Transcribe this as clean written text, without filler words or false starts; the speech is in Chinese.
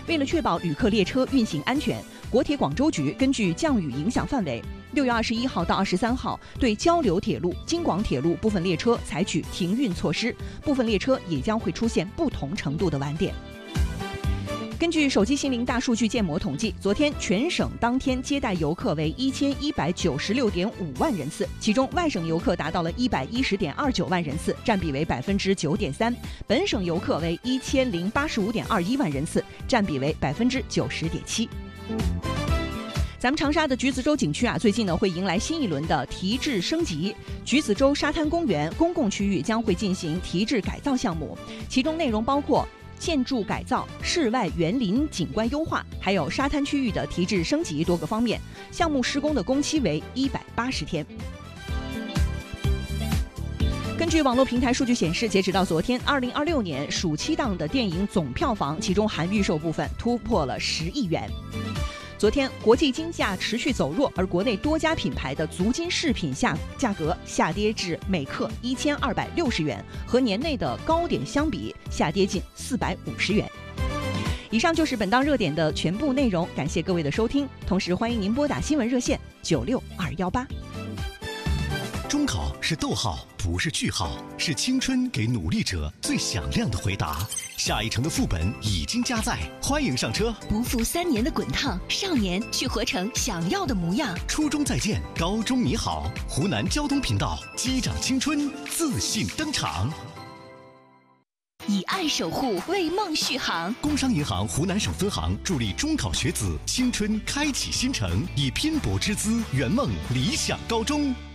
为了确保旅客列车运行安全，国铁广州局根据降雨影响范围，6月21号到23号对交流铁路、京广铁路部分列车采取停运措施，部分列车也将会出现不同程度的晚点。根据手机心灵大数据建模统计，昨天全省当天接待游客为1196.5万人次，其中外省游客达到了110.29万人次，占比为9.3%；本省游客为1085.21万人次，占比为90.7%。咱们长沙的橘子洲景区最近会迎来新一轮的提质升级。橘子洲沙滩公园公共区域将会进行提质改造项目，其中内容包括建筑改造、室外园林景观优化，还有沙滩区域的提质升级多个方面。项目施工的工期为180天。根据网络平台数据显示，截止到昨天，2026年暑期档的电影总票房，其中含预售部分突破了10亿元。昨天，国际金价持续走弱，而国内多家品牌的足金饰品价格下跌至每克1260元，和年内的高点相比，下跌近450元。以上就是本档热点的全部内容，感谢各位的收听，同时欢迎您拨打新闻热线96218。 中考是逗号，不是句号，是青春给努力者最响亮的回答。下一城的副本已经加载，欢迎上车。 不负3年的滚烫，少年去活成想要的模样。 初中再见，高中你好。湖南交通频道，击掌青春，自信登场。 以爱守护，为梦续航。 工商银行湖南省分行助力中考学子青春开启新程，以拼搏之姿圆梦理想高中。